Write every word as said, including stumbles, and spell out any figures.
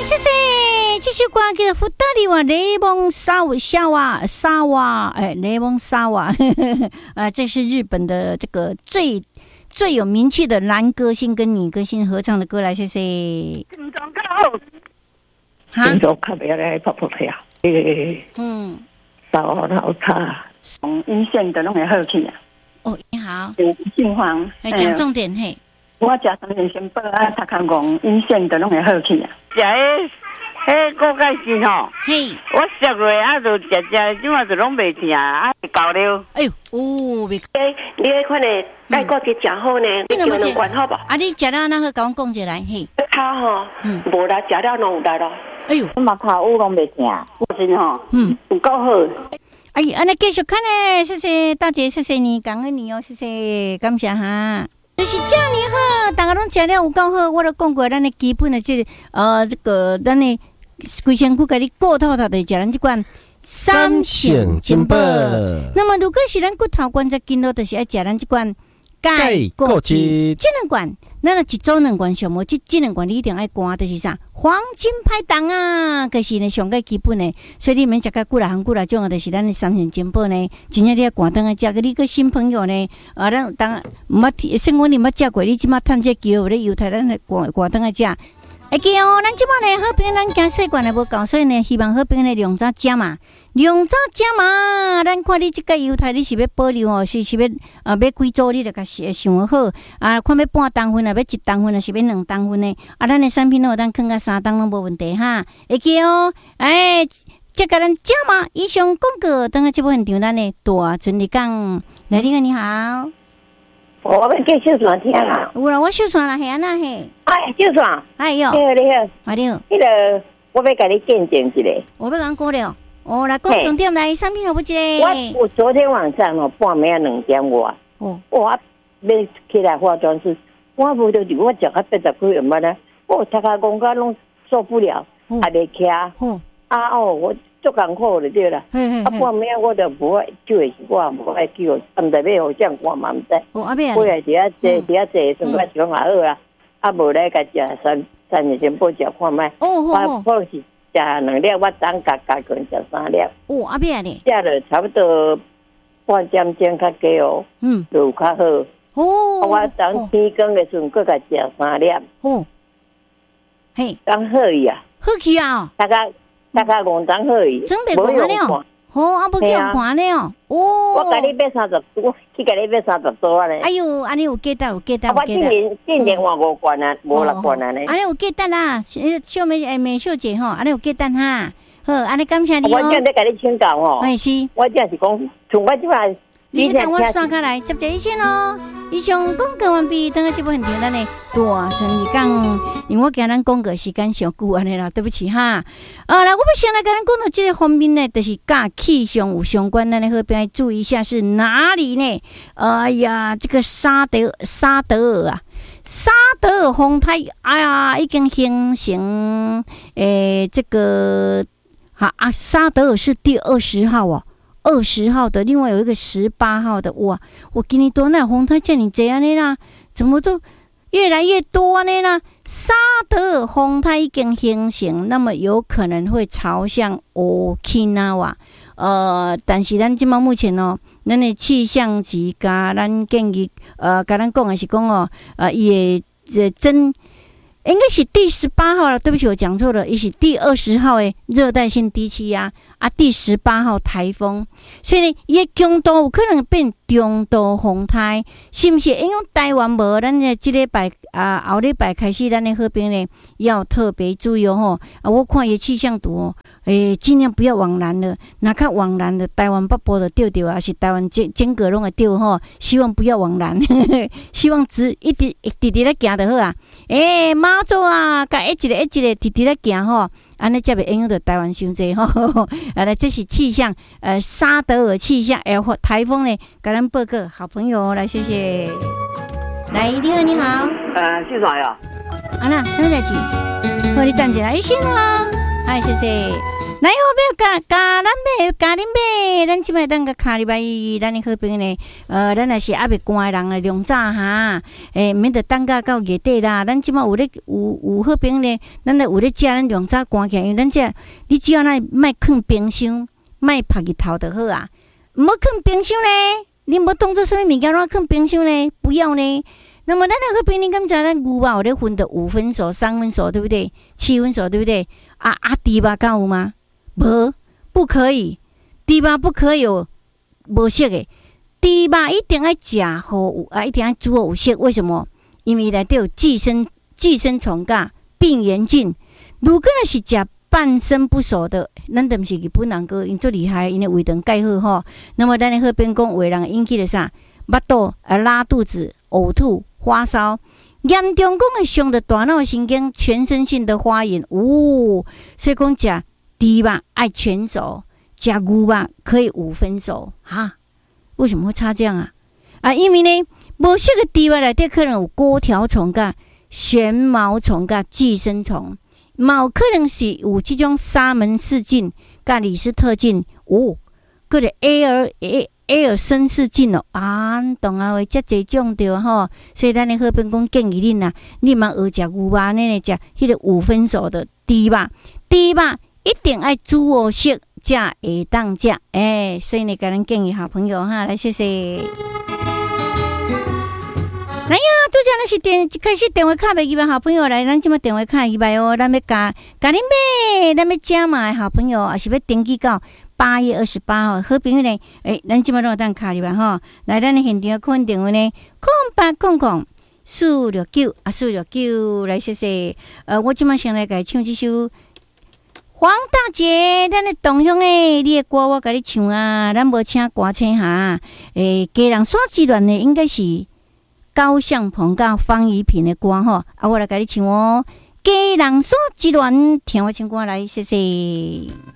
谢谢。这首歌叫《福大利瓦雷蒙沙瓦沙瓦沙瓦》，哎，雷蒙沙瓦，啊，这是日本的这个最最有名气的男歌星跟女歌星合唱的歌，来，谢谢。 金钟高，金钟卡不要来泡泡票，嗯，到老茶，从阴线的拢会好去啊。 哦，你好， 姓黄， 来讲重点嘿。 我食三年先报啊，读康讲阴线的拢会好去啊。 食迄迄锅盖筋吼， 嘿， 我食过啊，就食食，即马就拢袂疼啊，搞了。 哎呦，哦，袂。 诶，你迄款的盖锅鸡真好呢，你叫两罐好不？ 啊，你食了那个，甲我讲一来，嘿。 他吼，嗯，无啦，食了拢有力咯。 哎呦， 我嘛头有拢袂疼，我真吼，嗯，有够好。 哎呀，安尼继续看呢，谢谢大姐，谢谢你，感恩你哦，谢谢，感谢哈。就是这样好，大家拢食了有够好，我都讲过，咱的基本的这个、呃，这个咱的规身躯，甲你顾透透的食咱这款三性金宝。那么如果是咱骨头关节筋络，就是爱食咱这款钙固质。这两罐，咱若一周两罐上无，这这两罐你一定爱灌，就是啥黄金拍档啊，就是呢上个基本的，所以你免食个久啦、含久啦，种就是咱的三性金宝呢。真正你要灌灯啊，食个你个新朋友呢，啊，咱当毋捌生活你捌食过，你即马趁这机会咧犹太咱灌灌灯啊食。会记哦，咱即马呢好朋友咱惊习惯了无够，所以呢希望好朋友呢量早食嘛，量早食嘛。咱看你即个犹太你是要保留哦，是是要呃要几组你就甲想好啊，看要半当份啊，要一当份啊，是要两当份呢？啊，咱的产品哦，咱放到三当拢无问题哈。会记哦，哎，即个咱食嘛，以上广告，等下这部现场咱的大纯你讲，来，你好，你好。 我要叫小船听啦。 有啦，我小船啦，系安那嘿。 哎，小船。 哎哟。 你好，你好。 哎你好。 迄个，我要甲你见证一下。 我要讲过了。哦，来讲重点来，产品好不一个。 我我昨天晚上哦，半暝啊两点我，哦，我要起来化妆室，我无得我食到八十几元嘛呢，我头壳讲到拢受不了，还袂起。哦。啊哦，我。足艰苦就对啦，啊半暝我就无爱救的是我无爱救，毋知要互谁看嘛毋知。哦，阿妹，我也伫遐坐，伫遐坐，算我是讲也好啊，啊无来甲食三三日先报食看卖。哦哦我我是食两粒，我当加加可能食三粒。哦，阿妹呢？食了差不多半点钟较加哦，嗯，就有较好。哦，我当天光的时阵，搁甲食三粒。哦，嘿，当好伊啊， 好去啊！ 大家。大概五张好伊， 真袂看了，好啊，不叫看了，哦。 我甲你买三十，我去甲你买三十多啊咧。 哎呦，安尼有记得，有记得，有记得。 我今年今年换五罐啊，无六罐啊咧。 安尼有记得啦，小美诶美秀姐吼，安尼有记得哈。好，安尼感谢你哦。 我今日甲你请教吼， 哎是， 我只是讲，从我即摆。 你先等我刷开来，接着一线哦。以上广告完毕，等下这部很简单的大成你讲，因为我今咱广告时间上久安尼啦，对不起哈。啊，来，我们先来跟咱讲到这个方面呢，就是甲气象有相关，咱来好边注意一下是哪里呢？哎呀，这个沙德沙德尔啊，沙德尔风台，哎呀，已经形成诶，这个好啊，沙德尔是第二十号哦。二十号的，另外有一个十八号的，哇！我给你多那红台叫你这样的啦，怎么都越来越多呢啦？沙德尔红台已经形成，那么有可能会朝向 Okinawa。呃，但是咱即马目前哦，咱的气象局甲咱建议，呃，甲咱讲的是讲哦，呃，伊的真。应该是第十八号了，对不起，我讲错了，也是第二十号的热带性低气压啊，第十八号台风，所以呢，伊强度有可能变中度风台，是不是？因为台湾无，咱的这礼拜啊，后礼拜开始，咱的好朋友呢要特别注意哦吼啊！我看伊气象图哦，诶，尽量不要往南了，哪看往南的台湾北部的丢丢啊，是台湾整整个拢会丢吼，希望不要往南，希望直一直直直咧行就好啊，诶，妈。马祖啊，甲一一个一一个直直咧行吼，安尼才袂影响到台湾伤济吼。啊，来，这是气象，呃，沙德尔气象，哎，台风呢，甲咱报告，好朋友来，谢谢。来，你好，你好。 呃，是啥呀？ 啊那，什么代志？好，你站起来，先啊，哎，谢谢。 来后边加加咱买加恁买，咱即摆等个卡礼拜一，咱的好朋友呢，呃，咱也是还袂寒的人咧，量早哈，诶，免得等到到月底啦。咱即摆有咧有有好朋友呢，咱咧有咧食，咱量早寒起来，因为咱这你只要那莫放冰箱，莫晒日头就好啊。毋好放冰箱咧，你无当做什么物件怎放冰箱咧？不要呢。那么咱的好朋友，你敢知咱牛肉有咧分的五分熟、三分熟，对不对？七分熟，对不对？啊啊，猪肉敢有吗？无，不可以，猪肉不可以有无色的，猪肉一定要食好啊，一定要煮好有色。为什么？因为内底有寄生寄生虫甲病原菌。如果若是食半生不熟的，咱就毋是日本人个，因最厉害，因为胃肠介好吼。那么咱的好朋友讲，有的人引起了啥？腹肚啊，拉肚子、呕吐、发烧。严重讲会伤到大脑神经，全身性的发炎，哦，所以讲食猪肉爱全熟，食牛肉可以五分熟，哈？为什么会差这样啊？啊，因为呢，无色的猪肉内底可能有钩条虫、甲旋毛虫、甲寄生虫，嘛有可能是有这种沙门氏菌、甲李斯特菌，哦，或者 A 尔 A。埃尔森氏菌哦，啊，懂啊？会遮侪种着吼，所以咱的好朋友讲建议恁啊，你嘛学食牛肉呢，食迄个五分熟的猪肉，猪肉一定爱煮好熟，才会当食。诶、欸，所以呢，甲咱建议好朋友哈，来谢谢。来呀，拄则咱是电一开始电话卡袂入来，好朋友来，咱即马电话卡入来哦，咱要加加恁买，咱要加码的好朋友，也是要登记到八月二十八号，好朋友呢，诶，咱即马拢当卡入来吼，来咱的现场可能电话呢，空八空空四六九啊，四六九，来谢谢。呃，我即马先来甲唱这首黄大姐，咱的同乡诶，你的歌我甲你唱啊，咱无请歌星哈，诶，家人耍之乱呢，应该是高向鹏甲方怡萍的歌吼，啊，我来甲你唱哦。家人耍之乱，听我唱歌来，谢谢。